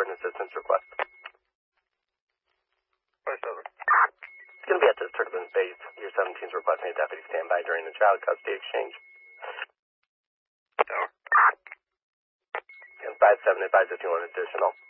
an assistance request. Voice over. It's going to be at the Turtleman's base. Your 17's requesting a deputy standby during the child custody exchange. Tower. And 5-7 advise if you want additional.